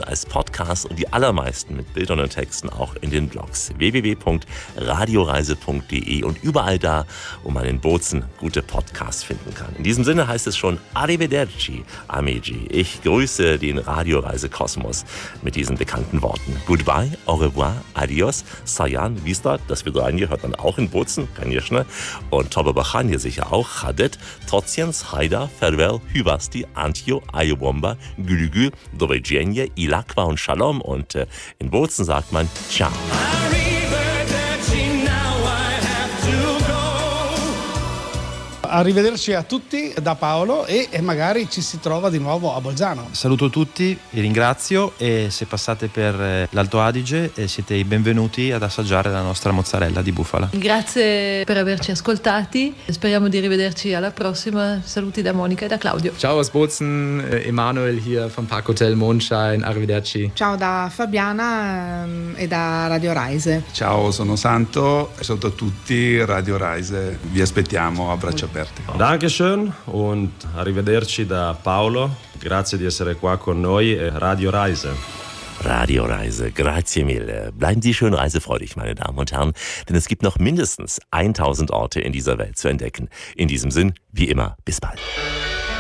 Nachhören als Podcast und die allermeisten mit Bildern und Texten auch in den Blogs www.radioreise.de und überall da, wo man in Bozen gute Podcasts finden kann. In diesem Sinne heißt es schon Arrivederci, amici. Ich grüße den Radioreise-Kosmos mit diesen bekannten Worten. Goodbye, au revoir, adios, sayan, vista, das Vidranje hört man auch in Bozen, конечно. Und Tobe Bachanje sicher auch, Chadet, Totsiens, Haida, Farewell, Hyvasti, Antio, Ayobomba, Gülügü, Dovedjenje, Ilakwa und Shalom. Und in Bozen sagt man Ciao. Arrivederci a tutti da Paolo e magari ci si trova di nuovo a Bolzano. Saluto tutti, vi ringrazio e se passate per l'Alto Adige siete i benvenuti ad assaggiare la nostra mozzarella di bufala. Grazie per averci ascoltati, speriamo di rivederci alla prossima. Saluti da Monica e da Claudio. Ciao aus Bozen, Emanuel hier vom Parkhotel Mondschein, arrivederci. Ciao da Fabiana e da Radio Reise. Ciao, sono Santo, saluto a tutti, Radio Reise, vi aspettiamo a braccia aperte. Dankeschön und arrivederci da Paolo. Grazie di essere qua con noi e Radio Reise. Radio Reise, grazie mille. Bleiben Sie schön reisefreudig, meine Damen und Herren, denn es gibt noch mindestens 1000 Orte in dieser Welt zu entdecken. In diesem Sinn, wie immer, bis bald.